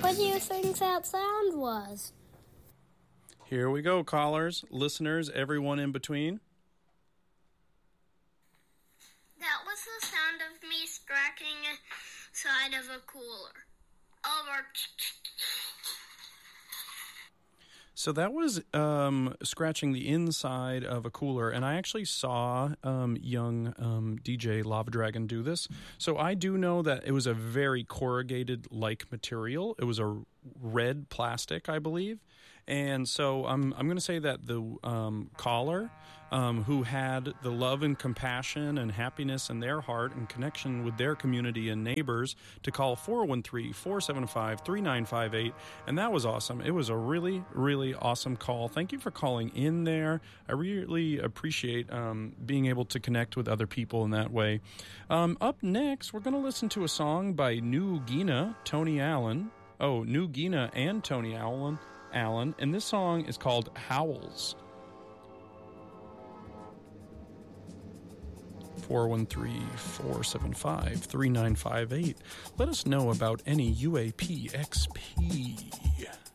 What do you think that sound was? Here we go, callers, listeners, everyone in between. That was the sound of me scratching inside of a cooler. Over. So that was scratching the inside of a cooler, and I actually saw young DJ Lava Dragon do this. So I do know that it was a very corrugated-like material. It was a red plastic, I believe. And so I'm going to say that the caller who had the love and compassion and happiness in their heart and connection with their community and neighbors to call 413-475-3958. And that was awesome. It was a really, really awesome call. Thank you for calling in there. I really appreciate being able to connect with other people in that way. Up next, we're going to listen to a song by New Guinea, Tony Allen. Oh, New Guinea and Tony Allen. And this song is called Howls. 413-475-3958. Let us know about any UAP XP.